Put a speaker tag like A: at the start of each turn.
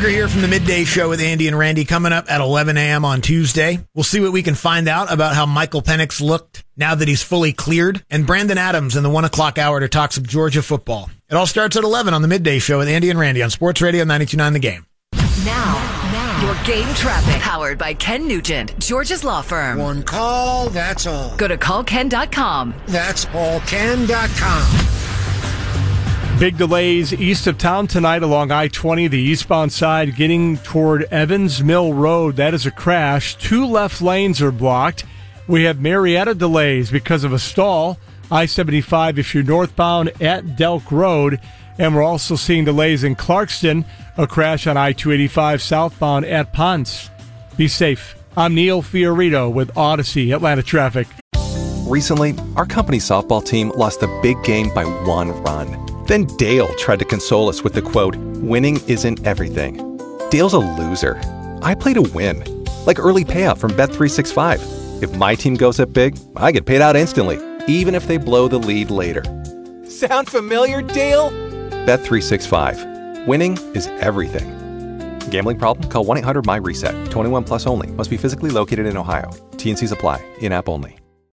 A: Booker here from the Midday Show with Andy and Randy, coming up at 11 a.m. on Tuesday. We'll see what we can find out about how Michael Penix looked now that he's fully cleared, and Brandon Adams in the 1 o'clock hour to talk some Georgia football. It all starts at 11 on the Midday Show with Andy and Randy on Sports Radio 92.9 The Game.
B: Now, your game traffic. Powered by Ken Nugent, Georgia's law firm.
C: One call, that's all.
B: Go to callken.com.
C: That's allken.com.
D: Big delays east of town tonight along I-20, the eastbound side, getting toward Evans Mill Road. That is a crash. 2 left lanes are blocked. We have Marietta delays because of a stall. I-75 if you're northbound at Delk Road. And we're also seeing delays in Clarkston, a crash on I-285 southbound at Ponce. Be safe. I'm Neil Fiorito with Odyssey Atlanta Traffic.
E: Recently, our company's softball team lost a big game by 1 run. Then Dale tried to console us with the quote, "Winning isn't everything." Dale's a loser. I play to win. Like early payout from Bet365. If my team goes up big, I get paid out instantly, even if they blow the lead later. Sound familiar, Dale? Bet365. Winning is everything. Gambling problem? Call 1-800-MY-RESET. 21 plus only. Must be physically located in Ohio. T&Cs apply. In-app only.